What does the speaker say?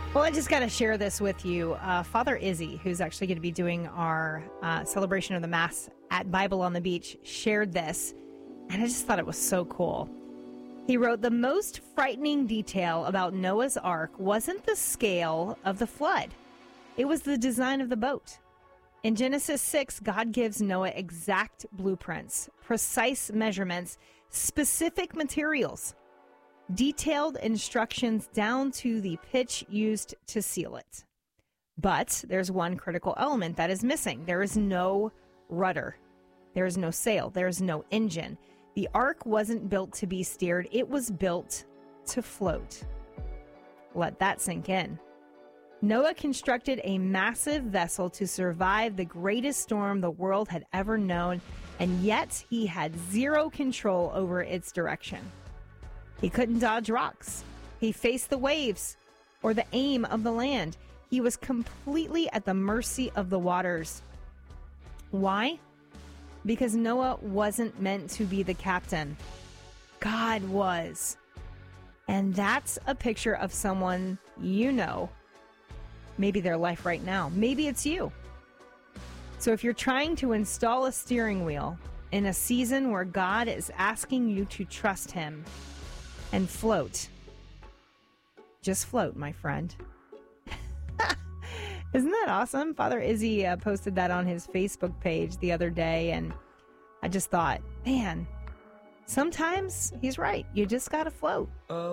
Well, I just got to share this with you. Father Izzy, who's actually going to be doing our celebration of the Mass at Bible on the Beach, shared this, and I just thought it was so cool. He wrote, the most frightening detail about Noah's Ark wasn't the scale of the flood. It was the design of the boat. In Genesis 6, God gives Noah exact blueprints, precise measurements, specific materials, detailed instructions down to the pitch used to seal it. But there's one critical element that is missing. There is no rudder. There is no sail. There is no engine. The ark wasn't built to be steered. It was built to float. Let that sink in. Noah constructed a massive vessel to survive the greatest storm the world had ever known, and yet he had zero control over its direction. He couldn't dodge rocks. He faced the waves or the aim of the land. He was completely at the mercy of the waters. Why? Because Noah wasn't meant to be the captain. God was. And that's a picture of someone you know. Maybe their life right now. Maybe it's you. So if you're trying to install a steering wheel in a season where God is asking you to trust him and float, just float, my friend. Isn't that awesome? Father Izzy posted that on his Facebook page the other day, and I just thought, man, sometimes he's right. You just got to float.